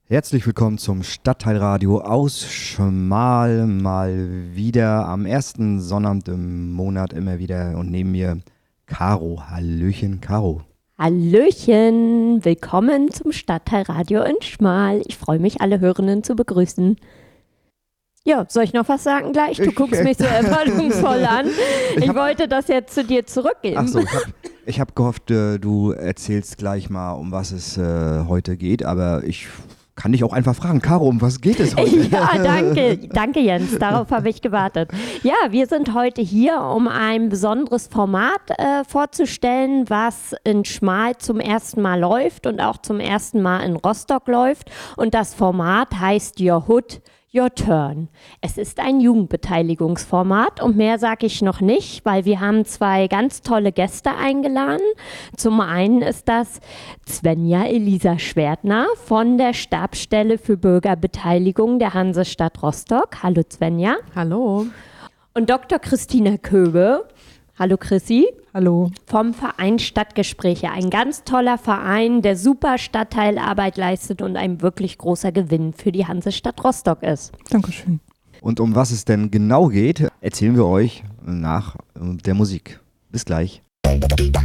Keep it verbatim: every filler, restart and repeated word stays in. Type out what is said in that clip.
Herzlich willkommen zum Stadtteilradio aus Schmal, mal wieder am ersten Sonnabend im Monat immer wieder und neben mir Caro. Hallöchen, Caro. Hallöchen, willkommen zum Stadtteilradio in Schmal. Ich freue mich, alle Hörenden zu begrüßen. Ja, soll ich noch was sagen gleich? Du guckst mich so erwartungsvoll an. Ich, ich hab, wollte das jetzt zu dir zurückgeben. Ach so, ich habe ich hab gehofft, äh, du erzählst gleich mal, um was es äh, heute geht, aber ich kann dich auch einfach fragen, Caro, um was geht es heute? Ja, danke, danke Jens, darauf habe ich gewartet. Ja, wir sind heute hier, um ein besonderes Format äh, vorzustellen, was in Schmal zum ersten Mal läuft und auch zum ersten Mal in Rostock läuft. Und das Format heißt Your Hood, Your Turn. Es ist ein Jugendbeteiligungsformat und mehr sage ich noch nicht, weil wir haben zwei ganz tolle Gäste eingeladen. Zum einen ist das Svenja Elisa Schwertner von der Stabsstelle für Bürgerbeteiligung der Hansestadt Rostock. Hallo Svenja. Hallo. Und Doktor Christina Köbe. Hallo Chrissy. Hallo. Vom Verein Stadtgespräche. Ein ganz toller Verein, der super Stadtteilarbeit leistet und ein wirklich großer Gewinn für die Hansestadt Rostock ist. Dankeschön. Und um was es denn genau geht, erzählen wir euch nach der Musik. Bis gleich.